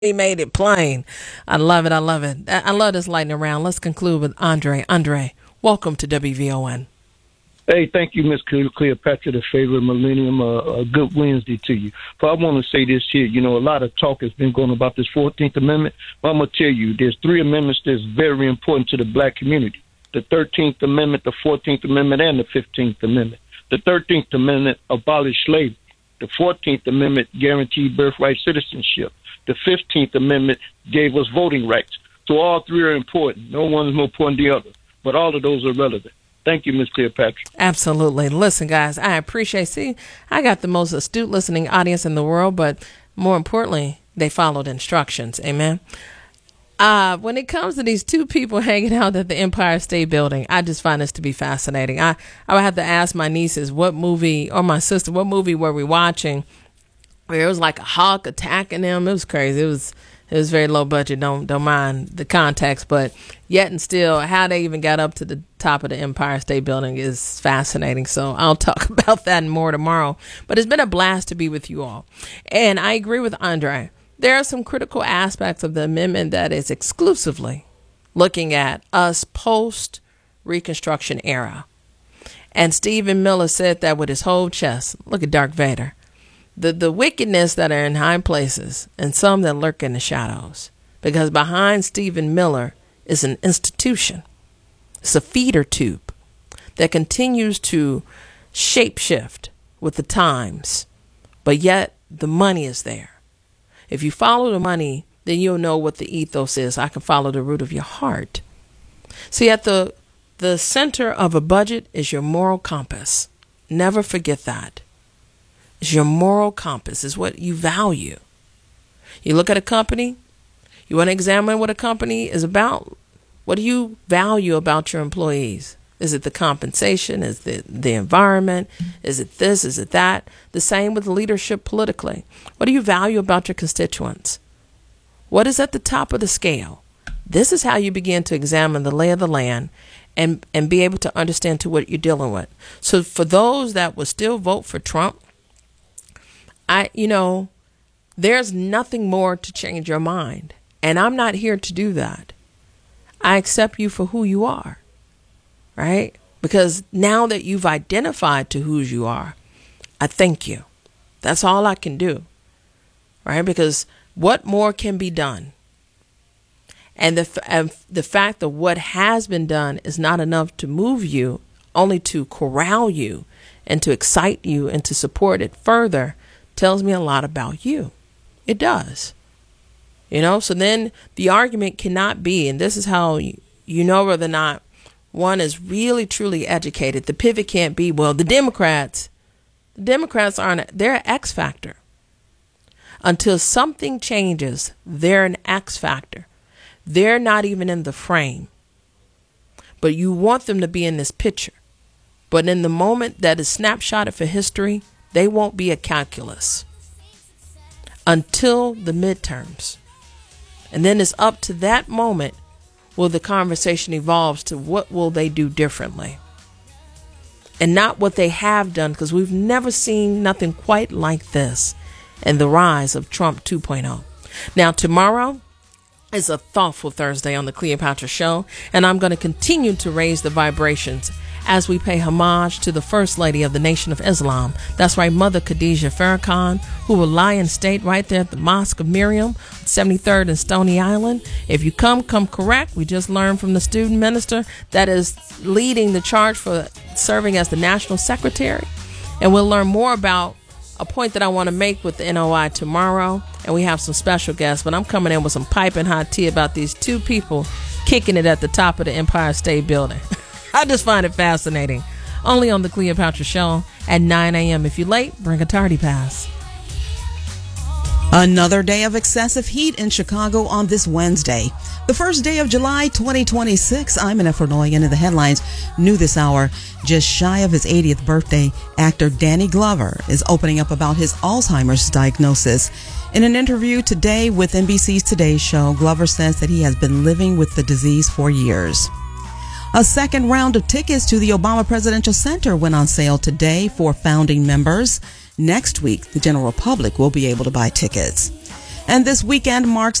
He made it plain. I love it. I love it. I love this lightning round. Let's conclude with Andre. Andre, welcome to WVON. Hey, thank you, Miss Cleopatra, the favorite millennium. A good Wednesday to you. But I want to say this here. You know, a lot of talk has been going about this 14th Amendment. But I'm going to tell you, there's three amendments that's very important to the black community. The 13th Amendment, the 14th Amendment, and the 15th Amendment. The 13th Amendment abolished slavery. The 14th Amendment guaranteed birthright citizenship. The 15th Amendment gave us voting rights. So all three are important. No one is more important than the other. But all of those are relevant. Thank you, Ms. Cleopatra. Absolutely. Listen, guys, I appreciate, I got the most astute listening audience in the world, but more importantly, they followed instructions. Amen. When it comes to these two people hanging out at the Empire State Building, I just find this to be fascinating. I would have to ask my nieces what movie, or my sister, what movie were we watching where it was like a hawk attacking them. It was crazy. It was very low budget. Don't mind the context, but yet and still, how they even got up to the top of the Empire State Building is fascinating. So I'll talk about that and more tomorrow. But it's been a blast to be with you all. And I agree with Andre. There are some critical aspects of the amendment that is exclusively looking at us post-Reconstruction era. And Stephen Miller said that with his whole chest. Look at Darth Vader. The wickedness that are in high places and some that lurk in the shadows. Because behind Stephen Miller is an institution. It's a feeder tube that continues to shapeshift with the times. But yet the money is there. If you follow the money, then you'll know what the ethos is. I can follow the root of your heart. See, at the center of a budget is your moral compass. Never forget that. It's your moral compass. Is what you value. You look at a company, you want to examine what a company is about. What do you value about your employees? Is it the compensation? Is it the environment? Is it this? Is it that? The same with leadership politically. What do you value about your constituents? What is at the top of the scale? This is how you begin to examine the lay of the land and be able to understand to what you're dealing with. So for those that will still vote for Trump, there's nothing more to change your mind. And I'm not here to do that. I accept you for who you are. Right? Because now that you've identified to whose you are, I thank you. That's all I can do. Right? Because what more can be done? And the fact that what has been done is not enough to move you, only to corral you and to excite you and to support it further, tells me a lot about you. It does. So then the argument cannot be, and this is how you know whether or not one is really, truly educated. The pivot can't be, well, the Democrats aren't, they're an X factor. Until something changes, they're an X factor. They're not even in the frame. But you want them to be in this picture. But in the moment that is snapshotted for history, they won't be a calculus until the midterms. And then it's up to that moment will the conversation evolves to what will they do differently and not what they have done, because we've never seen nothing quite like this and the rise of Trump 2.0. Now, tomorrow is a thoughtful Thursday on the Cleopatra Show, and I'm going to continue to raise the vibrations as we pay homage to the First Lady of the Nation of Islam. That's right, Mother Khadijah Farrakhan, who will lie in state right there at the Mosque of Miriam, 73rd and Stony Island. If you come correct. We just learned from the student minister that is leading the charge for serving as the National Secretary. And we'll learn more about a point that I want to make with the NOI tomorrow. And we have some special guests, but I'm coming in with some piping hot tea about these two people kicking it at the top of the Empire State Building. I just find it fascinating. Only on the Cleopatra Show at 9 a.m. If you're late, bring a tardy pass. Another day of excessive heat in Chicago on this Wednesday. The first day of July 2026. I'm Annette Fernoyan, and the headlines new this hour. Just shy of his 80th birthday, actor Danny Glover is opening up about his Alzheimer's diagnosis. In an interview today with NBC's Today Show, Glover says that he has been living with the disease for years. A second round of tickets to the Obama Presidential Center went on sale today for founding members. Next week, the general public will be able to buy tickets. And this weekend marks